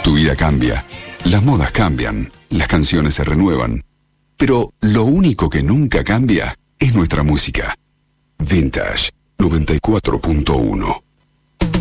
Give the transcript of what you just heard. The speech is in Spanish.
Tu vida cambia, las modas cambian, las canciones se renuevan, pero lo único que nunca cambia es nuestra música. Vintage 94.1.